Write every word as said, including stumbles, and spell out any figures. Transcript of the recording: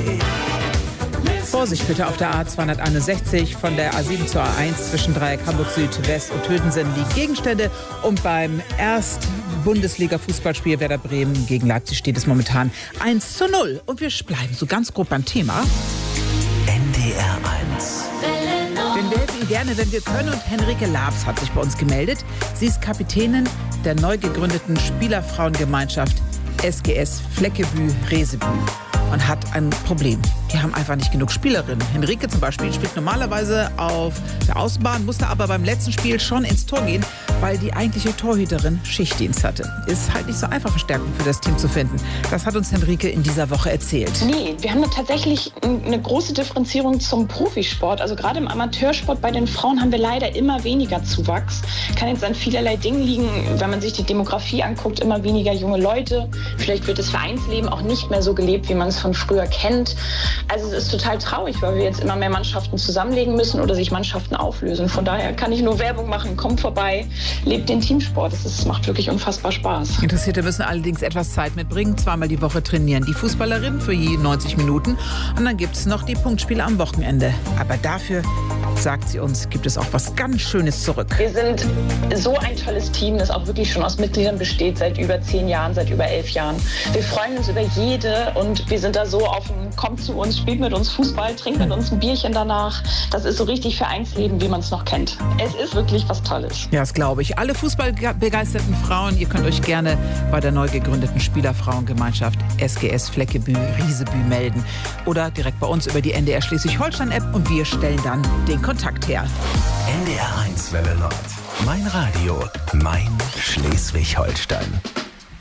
Vorsicht bitte auf der A zweihunderteinundsechzig von der A sieben zur A eins zwischen Dreieck Hamburg Süd, West und Tötensen liegen Gegenstände. Und beim Erst-Bundesliga-Fußballspiel Werder Bremen gegen Leipzig steht es momentan eins zu null. Und wir bleiben so ganz grob beim Thema. N D R eins. Denn wir helfen Ihnen gerne, wenn wir können. Und Henrike Labs hat sich bei uns gemeldet. Sie ist Kapitänin der neu gegründeten Spielerfrauengemeinschaft S G S Fleckebü-Resebü und hat ein Problem. Die haben einfach nicht genug Spielerinnen. Henrike zum Beispiel spielt normalerweise auf der Außenbahn, musste aber beim letzten Spiel schon ins Tor gehen, weil die eigentliche Torhüterin Schichtdienst hatte. Ist halt nicht so einfach, Verstärkung für das Team zu finden. Das hat uns Henrike in dieser Woche erzählt. Nee, wir haben tatsächlich eine große Differenzierung zum Profisport. Also gerade im Amateursport bei den Frauen haben wir leider immer weniger Zuwachs. Kann jetzt an vielerlei Dingen liegen, wenn man sich die Demografie anguckt, immer weniger junge Leute. Vielleicht wird das Vereinsleben auch nicht mehr so gelebt, wie man es von früher kennt. Also es ist total traurig, weil wir jetzt immer mehr Mannschaften zusammenlegen müssen oder sich Mannschaften auflösen. Von daher kann ich nur Werbung machen. Kommt vorbei, lebt den Teamsport. Es ist, macht wirklich unfassbar Spaß. Interessierte müssen allerdings etwas Zeit mitbringen. Zweimal die Woche trainieren die Fußballerinnen für je neunzig Minuten. Und dann gibt es noch die Punktspiele am Wochenende. Aber dafür, sagt sie uns, gibt es auch was ganz Schönes zurück. Wir sind so ein tolles Team, das auch wirklich schon aus Mitgliedern besteht, seit über zehn Jahren, seit über elf Jahren. Wir freuen uns über jede und wir sind da so auf dem Kommt zu uns, spielt mit uns Fußball, trinkt mit uns ein Bierchen danach. Das ist so richtig Vereinsleben, wie man es noch kennt. Es ist wirklich was Tolles. Ja, das glaube ich. Alle fußballbegeisterten Frauen, ihr könnt euch gerne bei der neu gegründeten Spielerfrauengemeinschaft S G S Fleckebü-Resebü melden. Oder direkt bei uns über die N D R Schleswig-Holstein-App und wir stellen dann den Kontakt her. N D R eins Welle Nord. Mein Radio, mein Schleswig-Holstein.